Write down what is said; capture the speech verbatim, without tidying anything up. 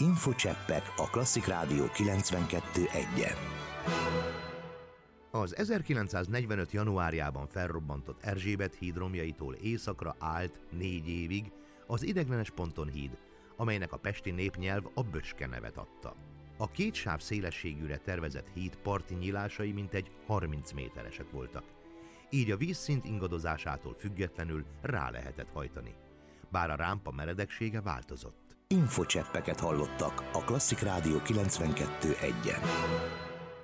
Infocseppek a Klasszik Rádió kilencvenkettő egyen. Az ezerkilencszáznegyvenöt. januárjában felrobbantott Erzsébet híd romjaitól északra állt négy évig az Ideglenes ponton híd, amelynek a pesti népnyelv a Böcske nevet adta. A két sáv szélességűre tervezett híd parti nyílásai mintegy harminc méteresek voltak. Így a vízszint ingadozásától függetlenül rá lehetett hajtani. Bár a rámpa meredeksége változott. Infocseppeket hallottak a Klasszik Rádió kilencvenkettő egyen.